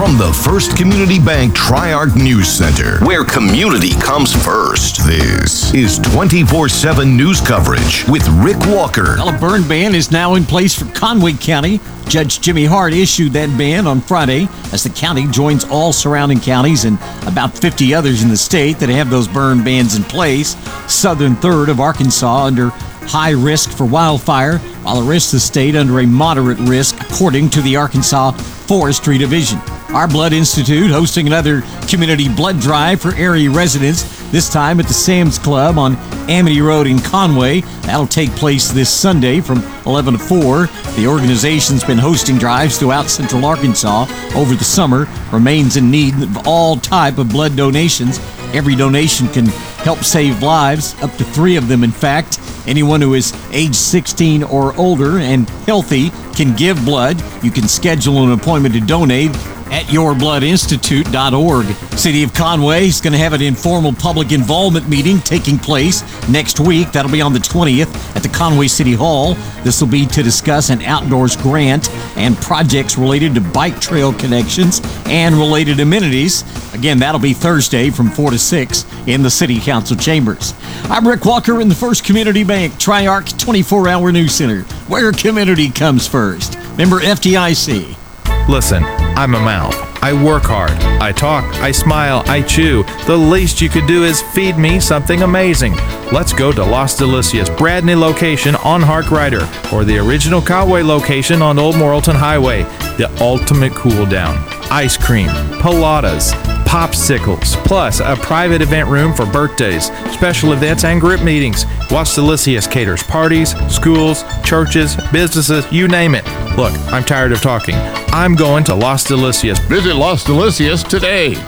From the First Community Bank Tri-Arc News Center, where community comes first, this is 24/7 news coverage with Rick Walker. Well, a burn ban is now in place for Conway County. Judge Jimmy Hart issued that ban on Friday as the county joins all surrounding counties and about 50 others in the state that have those burn bans in place. Southern third of Arkansas under high risk for wildfire, while the rest of the state under a moderate risk, according to the Arkansas Forestry Division. Our Blood Institute hosting another community blood drive for area residents, this time at the Sam's Club on Amity Road in Conway. That'll take place this Sunday from 11 to 4. The organization's been hosting drives throughout central Arkansas over the summer, remains in need of all type of blood donations. Every donation can help save lives, up to 3 of them in fact. Anyone who is age 16 or older and healthy can give blood. You can schedule an appointment to donate at yourbloodinstitute.org. City of Conway is going to have an informal public involvement meeting taking place next week. That'll be on the 20th at the Conway City Hall. This will be to discuss an outdoors grant and projects related to bike trail connections and related amenities. Again, that'll be Thursday from 4 to 6 in the City Council chambers. I'm Rick Walker in the First Community Bank Tri-Arc 24-hour news center, where community comes first. Member FDIC. Listen, I'm a mouth. I work hard. I talk. I smile. I chew. The least you could do is feed me something amazing. Let's go to Las Delicias Bradney location on Hark Rider, or the original Conway location on Old Morrilton Highway. The ultimate cool down. Ice cream, pilates, popsicles, plus a private event room for birthdays, special events, and group meetings. Las Delicias caters parties, schools, churches, businesses, you name it. Look, I'm tired of talking. I'm going to Las Delicias. Visit Las Delicias today.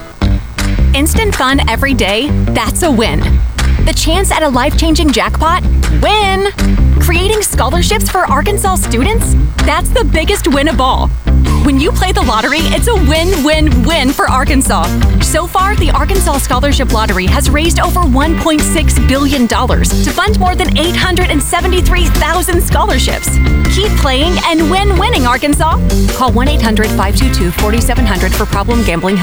Instant fun every day, that's a win. The chance at a life-changing jackpot? Win! Creating scholarships for Arkansas students? That's the biggest win of all. When you play the lottery, it's a win-win-win for Arkansas. So far, the Arkansas Scholarship Lottery has raised over $1.6 billion to fund more than 873,000 scholarships. Keep playing and win winning, Arkansas. Call 1-800-522-4700 for problem gambling